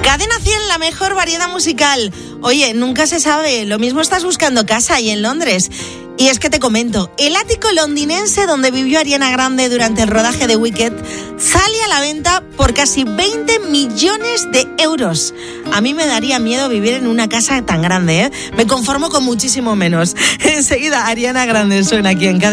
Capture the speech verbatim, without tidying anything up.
Cadena cien, la mejor variedad musical. Oye, nunca se sabe, lo mismo estás buscando casa ahí en Londres. Y es que te comento, el ático londinense donde vivió Ariana Grande durante el rodaje de Wicked sale a la venta por casi veinte millones de euros. A mí me daría miedo vivir en una casa tan grande, ¿eh? Me conformo con muchísimo menos. Enseguida, Ariana Grande suena aquí en Cadena.